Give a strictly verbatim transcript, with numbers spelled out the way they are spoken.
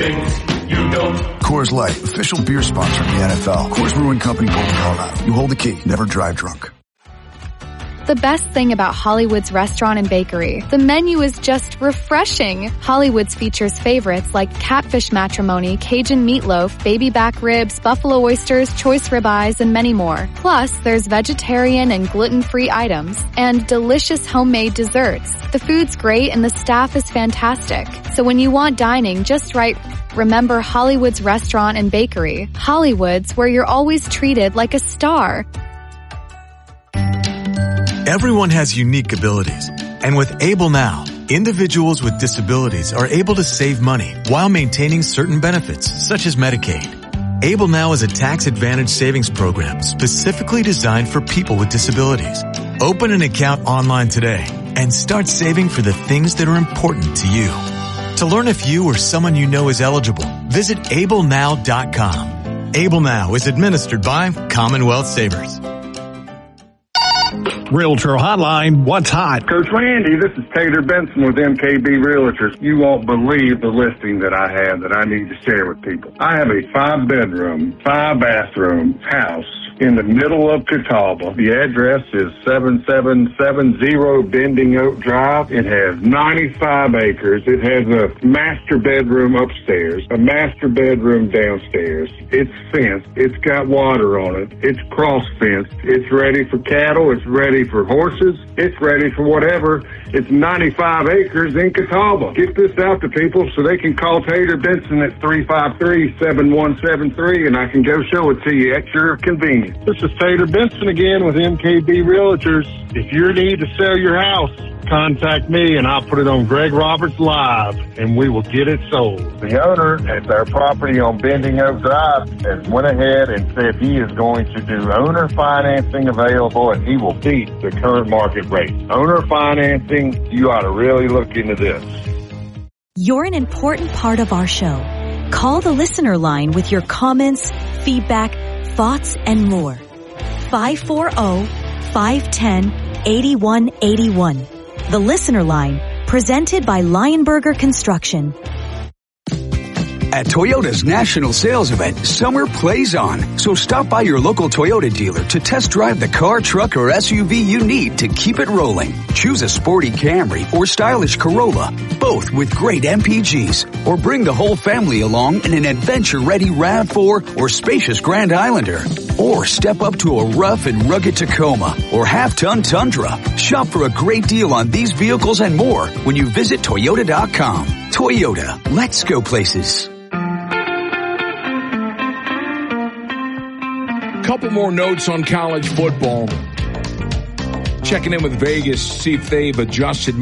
things you don't. Coors Light, official beer sponsor of the N F L. Coors Brewing Company, Golden, Colorado. You hold the key. Never drive drunk. The best thing about Hollywood's Restaurant and Bakery, the menu is just refreshing. Hollywood's features favorites like catfish matrimony, Cajun meatloaf, baby back ribs, buffalo oysters, choice ribeyes, and many more. Plus, there's vegetarian and gluten-free items and delicious homemade desserts. The food's great and the staff is fantastic. So when you want dining just right, remember Hollywood's Restaurant and Bakery. Hollywood's, where you're always treated like a star. Everyone has unique abilities, and with Able Now, individuals with disabilities are able to save money while maintaining certain benefits, such as Medicaid. Able Now is a tax-advantaged savings program specifically designed for people with disabilities. Open an account online today and start saving for the things that are important to you. To learn if you or someone you know is eligible, visit able now dot com. Able Now is administered by Commonwealth Savers. Realtor Hotline, what's hot? Coach Randy, this is Taylor Benson with M K B Realtors. You won't believe the listing that I have that I need to share with people. I have a five-bedroom, five-bathroom house in the middle of Catawba. The address is seven seven seven zero Bending Oak Drive. It has ninety-five acres. It has a master bedroom upstairs, a master bedroom downstairs. It's fenced. It's got water on it. It's cross-fenced. It's ready for cattle. It's ready for horses. It's ready for whatever. It's ninety-five acres in Catawba. Get this out to people so they can call Taylor Benson at three five three, seven one seven three, and I can go show it to you at your convenience. This is Taylor Benson again with M K B Realtors. If you need to sell your house, contact me and I'll put it on Greg Roberts Live and we will get it sold. The owner at their property on Bending Oak Drive has went ahead and said he is going to do owner financing available and he will beat the current market rate. Owner financing, you ought to really look into this. You're an important part of our show. Call the listener line with your comments, feedback, thoughts, and more. five four zero, five one zero, eight one eight one. The Listener Line, presented by Lionberger Construction. At Toyota's national sales event, summer plays on. So stop by your local Toyota dealer to test drive the car, truck, or S U V you need to keep it rolling. Choose a sporty Camry or stylish Corolla, both with great M P Gs. Or bring the whole family along in an adventure-ready RAV four or spacious Grand Islander. Or step up to a rough and rugged Tacoma or half-ton Tundra. Shop for a great deal on these vehicles and more when you visit Toyota dot com. Toyota, let's go places. Couple more notes on college football. Checking in with Vegas, see if they've adjusted